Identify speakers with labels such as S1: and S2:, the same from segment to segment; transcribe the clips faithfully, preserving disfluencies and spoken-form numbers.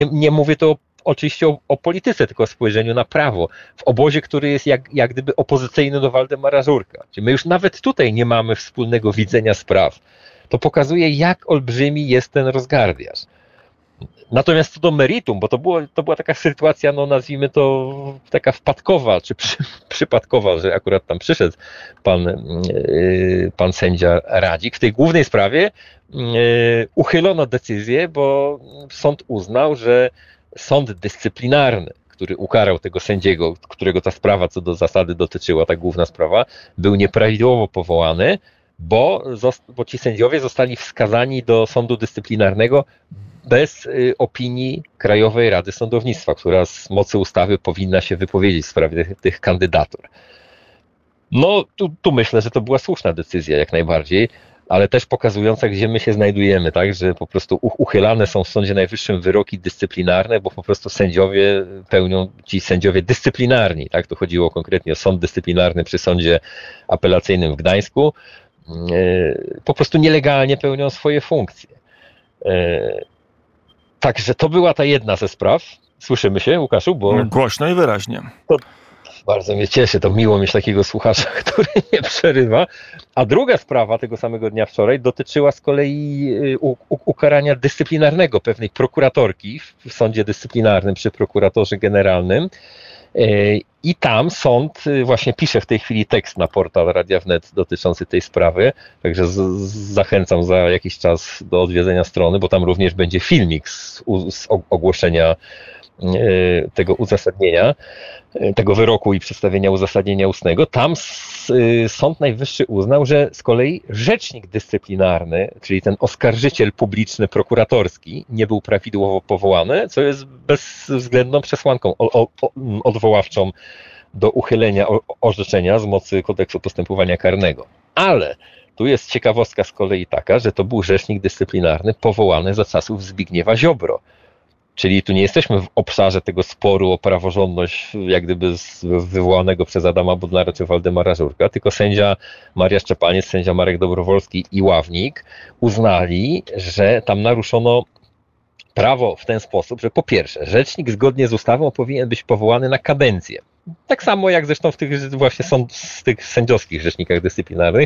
S1: nie mówię to oczywiście o, o polityce, tylko o spojrzeniu na prawo. W obozie, który jest jak, jak gdyby opozycyjny do Waldemara Żurka. Czyli my już nawet tutaj nie mamy wspólnego widzenia spraw. To pokazuje, jak olbrzymi jest ten rozgardiaż. Natomiast co do meritum, bo to, było, to była taka sytuacja, no nazwijmy to taka wpadkowa, czy przy, przypadkowa, że akurat tam przyszedł pan, yy, pan sędzia Radzik. W tej głównej sprawie yy, uchylono decyzję, bo sąd uznał, że sąd dyscyplinarny, który ukarał tego sędziego, którego ta sprawa co do zasady dotyczyła, ta główna sprawa, był nieprawidłowo powołany, bo, bo ci sędziowie zostali wskazani do sądu dyscyplinarnego bez opinii Krajowej Rady Sądownictwa, która z mocy ustawy powinna się wypowiedzieć w sprawie tych, tych kandydatur. No tu, tu myślę, że to była słuszna decyzja jak najbardziej, ale też pokazująca, gdzie my się znajdujemy, tak, że po prostu uchylane są w Sądzie Najwyższym wyroki dyscyplinarne, bo po prostu sędziowie pełnią, ci sędziowie dyscyplinarni, tak, to chodziło konkretnie o sąd dyscyplinarny przy Sądzie Apelacyjnym w Gdańsku, po prostu nielegalnie pełnią swoje funkcje. Także to była ta jedna ze spraw. Słyszymy się, Łukaszu? Bo
S2: głośno i wyraźnie.
S1: To bardzo mnie cieszy, to miło mieć takiego słuchacza, który nie przerywa. A druga sprawa tego samego dnia wczoraj dotyczyła z kolei ukarania dyscyplinarnego pewnej prokuratorki w sądzie dyscyplinarnym przy prokuratorze generalnym. I tam sąd właśnie pisze w tej chwili tekst na portal Radia Wnet dotyczący tej sprawy, także z, z, zachęcam za jakiś czas do odwiedzenia strony, bo tam również będzie filmik z, z ogłoszenia tego uzasadnienia, tego wyroku i przedstawienia uzasadnienia ustnego. Tam Sąd Najwyższy uznał, że z kolei rzecznik dyscyplinarny, czyli ten oskarżyciel publiczny prokuratorski, nie był prawidłowo powołany, co jest bezwzględną przesłanką odwoławczą do uchylenia orzeczenia z mocy Kodeksu Postępowania Karnego. Ale tu jest ciekawostka z kolei taka, że to był rzecznik dyscyplinarny powołany za czasów Zbigniewa Ziobro. Czyli tu nie jesteśmy w obszarze tego sporu o praworządność, jak gdyby wywołanego przez Adama Bodnara czy Waldemara Żurka, tylko sędzia Maria Szczepaniec, sędzia Marek Dobrowolski i ławnik uznali, że tam naruszono prawo w ten sposób, że po pierwsze, rzecznik zgodnie z ustawą powinien być powołany na kadencję. Tak samo jak zresztą w tych właśnie sąd, w tych sędziowskich rzecznikach dyscyplinarnych.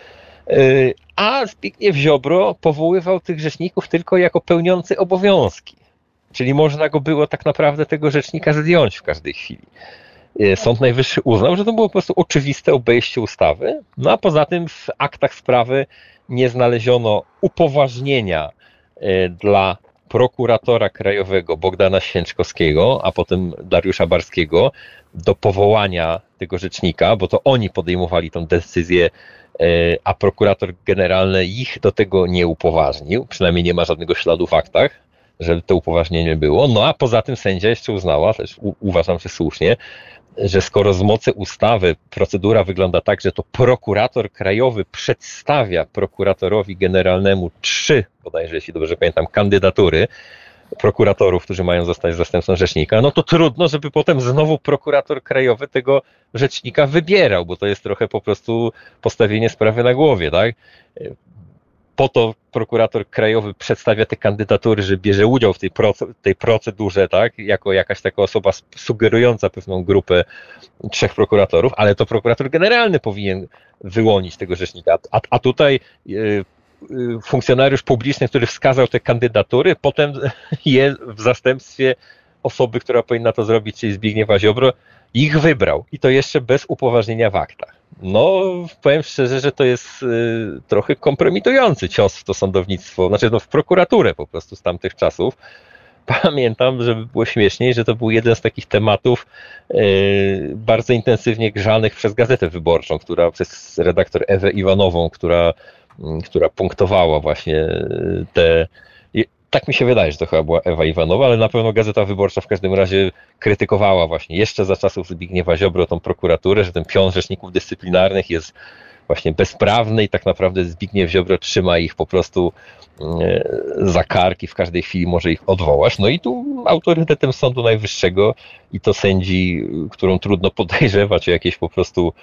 S1: A Zbigniew Ziobro powoływał tych rzeczników tylko jako pełniący obowiązki. Czyli można go było tak naprawdę tego rzecznika zdjąć w każdej chwili. Sąd Najwyższy uznał, że to było po prostu oczywiste obejście ustawy, no a poza tym w aktach sprawy nie znaleziono upoważnienia dla prokuratora krajowego Bogdana Święczkowskiego, a potem Dariusza Barskiego do powołania tego rzecznika, bo to oni podejmowali tę decyzję, a prokurator generalny ich do tego nie upoważnił, przynajmniej nie ma żadnego śladu w aktach, żeby to upoważnienie było. No a poza tym sędzia jeszcze uznała, też u, uważam, że słusznie, że skoro z mocy ustawy procedura wygląda tak, że to prokurator krajowy przedstawia prokuratorowi generalnemu trzy, bodajże jeśli dobrze pamiętam, kandydatury prokuratorów, którzy mają zostać zastępcą rzecznika, no to trudno, żeby potem znowu prokurator krajowy tego rzecznika wybierał, bo to jest trochę po prostu postawienie sprawy na głowie, tak? Po to prokurator krajowy przedstawia te kandydatury, że bierze udział w tej, proce- tej procedurze, tak, jako jakaś taka osoba sugerująca pewną grupę trzech prokuratorów, ale to prokurator generalny powinien wyłonić tego rzecznika. A, a tutaj y, y, funkcjonariusz publiczny, który wskazał te kandydatury, potem je w zastępstwie osoby, która powinna to zrobić, czyli Zbigniewa Ziobro, ich wybrał. I to jeszcze bez upoważnienia w aktach. No, powiem szczerze, że to jest y, trochę kompromitujący cios w to sądownictwo, znaczy no, w prokuraturę po prostu z tamtych czasów. Pamiętam, żeby było śmieszniej, że to był jeden z takich tematów y, bardzo intensywnie grzanych przez Gazetę Wyborczą, która przez redaktor Ewę Iwanową, która, y, która punktowała właśnie te... Tak mi się wydaje, że to chyba była Ewa Iwanowa, ale na pewno Gazeta Wyborcza w każdym razie krytykowała właśnie jeszcze za czasów Zbigniewa Ziobro tą prokuraturę, że ten pion rzeczników dyscyplinarnych jest właśnie bezprawny i tak naprawdę Zbigniew Ziobro trzyma ich po prostu za kark i w każdej chwili może ich odwołać. No i tu autorytetem Sądu Najwyższego i to sędzi, którą trudno podejrzewać o jakieś po prostu,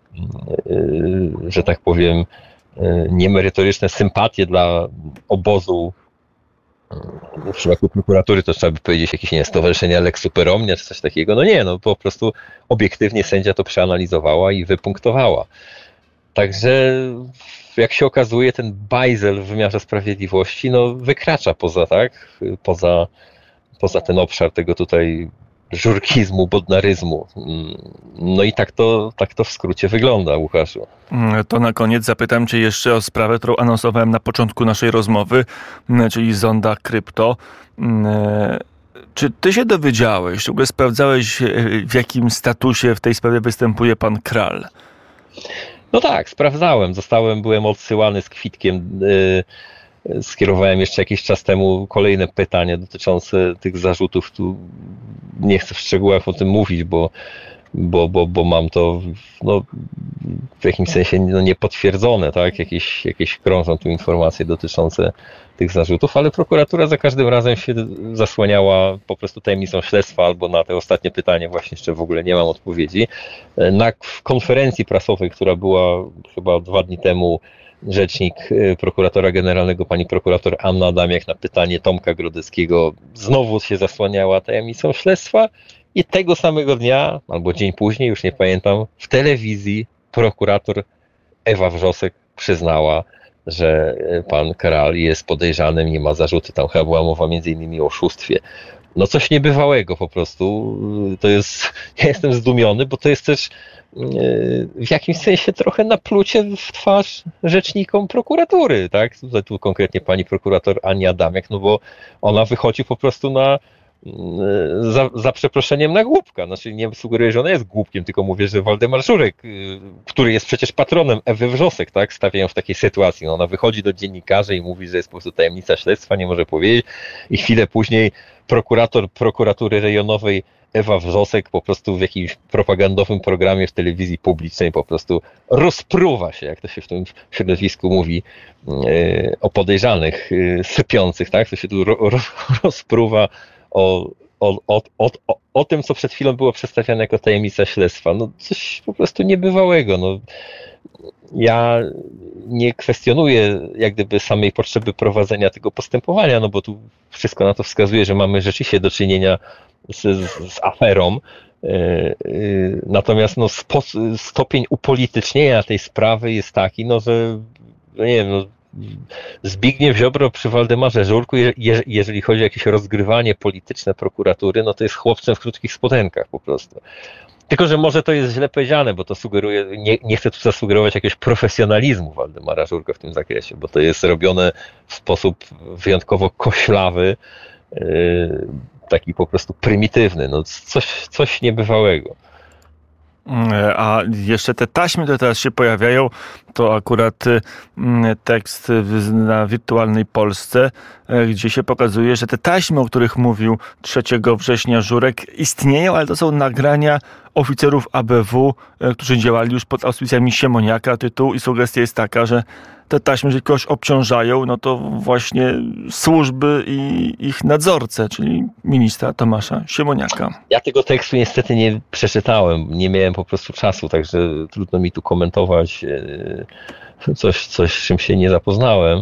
S1: że tak powiem, niemerytoryczne sympatie dla obozu w przypadku prokuratury to trzeba by powiedzieć jakieś, nie, stowarzyszenia Lex Super Omnia czy coś takiego. No nie, no po prostu obiektywnie sędzia to przeanalizowała i wypunktowała. Także jak się okazuje, ten bajzel w wymiarze sprawiedliwości no, wykracza poza, tak, poza, poza ten obszar tego tutaj żurkizmu, bodnaryzmu. No i tak to, tak to w skrócie wygląda, Łukaszu.
S2: To na koniec zapytam Cię jeszcze o sprawę, którą anonsowałem na początku naszej rozmowy, czyli Zonda Krypto. Czy Ty się dowiedziałeś, w ogóle sprawdzałeś, w jakim statusie w tej sprawie występuje pan Kral?
S1: No tak, sprawdzałem. Zostałem, byłem odsyłany z kwitkiem. Yy, skierowałem jeszcze jakiś czas temu kolejne pytanie dotyczące tych zarzutów. Tu nie chcę w szczegółach o tym mówić, bo, bo, bo, bo mam to no, w jakimś sensie no, niepotwierdzone, tak? Jakieś, jakieś krążą tu informacje dotyczące tych zarzutów, ale prokuratura za każdym razem się zasłaniała po prostu tajemnicą śledztwa, albo na te ostatnie pytanie właśnie jeszcze w ogóle nie mam odpowiedzi. Na konferencji prasowej, która była chyba dwa dni temu, rzecznik prokuratora generalnego, pani prokurator Anna Adamiak, na pytanie Tomka Grodeckiego znowu się zasłaniała tajemnicą śledztwa i tego samego dnia, albo dzień później, już nie pamiętam, w telewizji prokurator Ewa Wrzosek przyznała, że pan Kral jest podejrzanym, nie ma zarzuty, tam chyba była mowa między innymi o oszustwie. No coś niebywałego po prostu. To jest, ja jestem zdumiony, bo to jest też w jakimś sensie trochę naplucie w twarz rzecznikom prokuratury, tak? Tutaj tu konkretnie pani prokurator Ania Adamiak, no bo ona wychodzi po prostu na Za, za przeproszeniem na głupka. Znaczy nie sugeruję, że ona jest głupkiem, tylko mówię, że Waldemar Żurek, który jest przecież patronem Ewy Wrzosek, tak, stawiają w takiej sytuacji. No ona wychodzi do dziennikarzy i mówi, że jest po prostu tajemnica śledztwa, nie może powiedzieć i chwilę później prokurator prokuratury rejonowej Ewa Wrzosek po prostu w jakimś propagandowym programie w telewizji publicznej po prostu rozpruwa się, jak to się w tym środowisku mówi, o podejrzanych, sypiących, tak, to się tu ro, ro, rozpruwa O, o, o, o, o, o tym, co przed chwilą było przedstawiane jako tajemnica śledztwa. No coś po prostu niebywałego. No, ja nie kwestionuję jak gdyby samej potrzeby prowadzenia tego postępowania, no bo tu wszystko na to wskazuje, że mamy rzeczywiście do czynienia z, z, z aferą. Natomiast no, spo, stopień upolitycznienia tej sprawy jest taki, no, że no nie wiem, no, Zbigniew Ziobro przy Waldemarze Żurku, je, jeżeli chodzi o jakieś rozgrywanie polityczne prokuratury, no to jest chłopcem w krótkich spodenkach po prostu. Tylko, że może to jest źle powiedziane, bo to sugeruje, nie, nie chcę tu zasugerować jakiegoś profesjonalizmu Waldemara Żurka w tym zakresie, bo to jest robione w sposób wyjątkowo koślawy, yy, taki po prostu prymitywny, no coś, coś niebywałego.
S2: A jeszcze te taśmy, które teraz się pojawiają, to akurat tekst na Wirtualnej Polsce, gdzie się pokazuje, że te taśmy, o których mówił trzeciego września Żurek, istnieją, ale to są nagrania oficerów A B W, którzy działali już pod auspicjami Siemoniaka. Tytuł i sugestia jest taka, że te taśmy, jeżeli kogoś obciążają, no to właśnie służby i ich nadzorcy, czyli ministra Tomasza Siemoniaka.
S1: Ja tego tekstu niestety nie przeczytałem, nie miałem po prostu czasu, także trudno mi tu komentować coś, coś z czym się nie zapoznałem.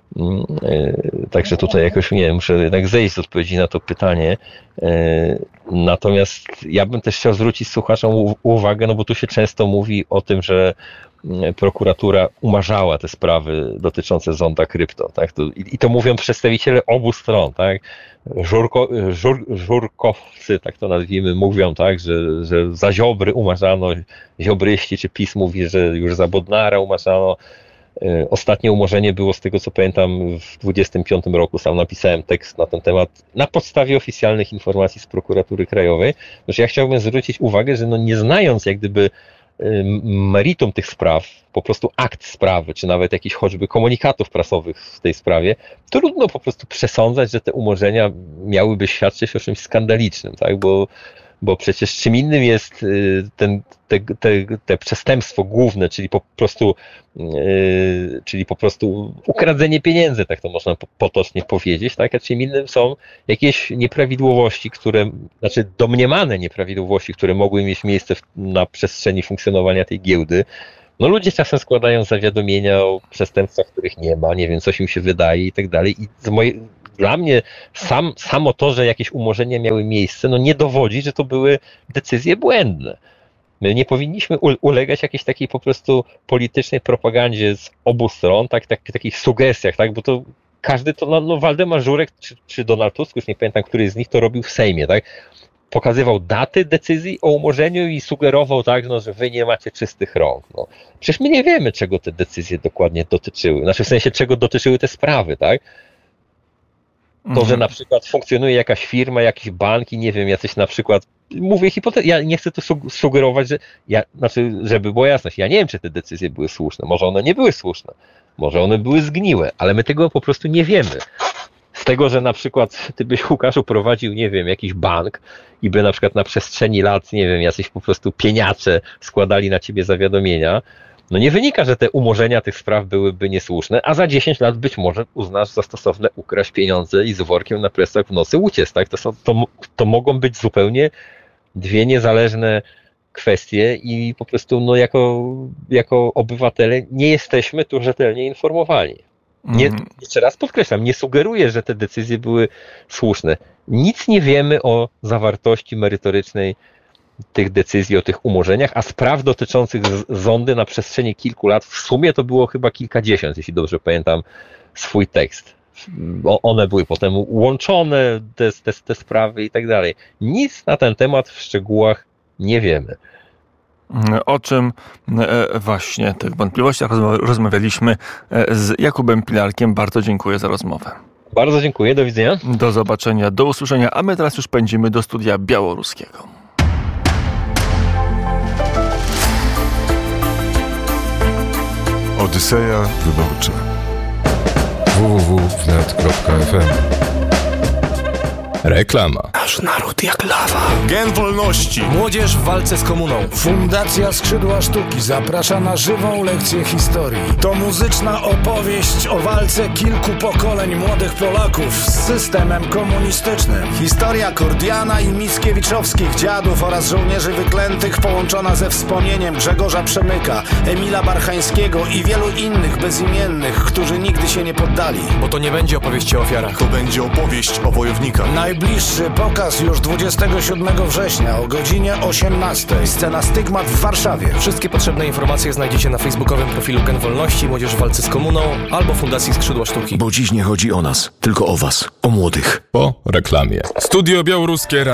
S1: Także tutaj jakoś, nie wiem, muszę jednak zejść z odpowiedzi na to pytanie. Natomiast ja bym też chciał zwrócić słuchaczom uwagę, no bo tu się często mówi o tym, że prokuratura umarzała te sprawy dotyczące Zonda Krypto, tak? To, i, I to mówią przedstawiciele obu stron, tak? Żurko, żur, żurkowcy, tak to nazwijmy, mówią, tak, że, że za Ziobry umarzano, ziobryści, czy PiS mówi, że już za Bodnara umarzano. Ostatnie umorzenie było, z tego co pamiętam, w dwudziestym piątym roku. Sam napisałem tekst na ten temat na podstawie oficjalnych informacji z prokuratury krajowej. Znaczy ja chciałbym zwrócić uwagę, że no nie znając jak gdyby meritum tych spraw, po prostu akt sprawy, czy nawet jakichś choćby komunikatów prasowych w tej sprawie, trudno po prostu przesądzać, że te umorzenia miałyby świadczyć o czymś skandalicznym, tak? Bo Bo przecież czym innym jest ten, te, te, te przestępstwo główne, czyli po prostu, yy, czyli po prostu ukradzenie pieniędzy, tak to można potocznie powiedzieć, tak? A czym innym są jakieś nieprawidłowości, które, znaczy domniemane nieprawidłowości, które mogły mieć miejsce w, na przestrzeni funkcjonowania tej giełdy. No ludzie czasem składają zawiadomienia o przestępstwach, których nie ma, nie wiem, coś im się wydaje i tak dalej. I z mojej, dla mnie sam, samo to, że jakieś umorzenia miały miejsce, no nie dowodzi, że to były decyzje błędne. My nie powinniśmy ulegać jakiejś takiej po prostu politycznej propagandzie z obu stron, tak, tak, takich sugestiach, tak, bo to każdy to, no, no Waldemar Żurek czy, czy Donald Tusk, już nie pamiętam, który z nich to robił w Sejmie, tak, pokazywał daty decyzji o umorzeniu i sugerował tak, no, że wy nie macie czystych rąk. No. Przecież my nie wiemy, czego te decyzje dokładnie dotyczyły, znaczy w sensie, czego dotyczyły te sprawy, tak. To, że na przykład funkcjonuje jakaś firma, jakiś bank i nie wiem, jacyś na przykład, mówię hipotetycznie, ja nie chcę tu sugerować, że ja, znaczy, żeby była jasność, ja nie wiem, czy te decyzje były słuszne, może one nie były słuszne, może one były zgniłe, ale my tego po prostu nie wiemy. Z tego, że na przykład ty byś, Łukaszu, prowadził, nie wiem, jakiś bank i by na przykład na przestrzeni lat, nie wiem, jacyś po prostu pieniacze składali na ciebie zawiadomienia, no nie wynika, że te umorzenia tych spraw byłyby niesłuszne, a za dziesięć lat być może uznasz za stosowne ukraść pieniądze i z workiem na plecach w nocy uciec, tak? To, są, to, to mogą być zupełnie dwie niezależne kwestie i po prostu no jako, jako obywatele nie jesteśmy tu rzetelnie informowani. Nie, jeszcze raz podkreślam, nie sugeruję, że te decyzje były słuszne. Nic nie wiemy o zawartości merytorycznej tych decyzji, o tych umorzeniach, a spraw dotyczących Zondy na przestrzeni kilku lat, w sumie to było chyba kilkadziesiąt, jeśli dobrze pamiętam swój tekst. One były potem łączone, te, te, te sprawy i tak dalej. Nic na ten temat w szczegółach nie wiemy.
S2: O czym właśnie tych wątpliwościach rozmawialiśmy z Jakubem Pilarkiem. Bardzo dziękuję za rozmowę.
S1: Bardzo dziękuję, do widzenia.
S2: Do zobaczenia, do usłyszenia, a my teraz już pędzimy do studia białoruskiego.
S3: Odyseja Wyborcza. w w w kropka wnet kropka f m. Reklama.
S4: Nasz naród jak lawa.
S3: Gen wolności.
S4: Młodzież w walce z komuną. Fundacja Skrzydła Sztuki zaprasza na żywą lekcję historii. To muzyczna opowieść o walce kilku pokoleń młodych Polaków z systemem komunistycznym. Historia Kordiana i Mickiewiczowskich dziadów oraz żołnierzy wyklętych połączona ze wspomnieniem Grzegorza Przemyka, Emila Barchańskiego i wielu innych bezimiennych, którzy nigdy się nie poddali.
S5: Bo to nie będzie opowieść o ofiarach.
S3: To będzie opowieść o wojownikach.
S4: Najbliższy pokaz już dwudziestego siódmego września o godzinie osiemnastej. Scena Stygmat w Warszawie.
S5: Wszystkie potrzebne informacje znajdziecie na facebookowym profilu Gen Wolności, Młodzież w walce z komuną albo Fundacji Skrzydła Sztuki.
S6: Bo dziś nie chodzi o nas, tylko o was, o młodych.
S3: Po reklamie. Studio Białoruskie.